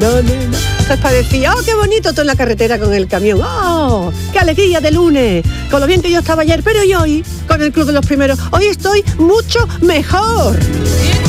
Esto es para decir, ¡oh, qué bonito! Todo en la carretera con el camión. ¡Oh, qué alegría de lunes! Con lo bien que yo estaba ayer, pero y hoy, con el Club de los Primeros, hoy estoy mucho mejor.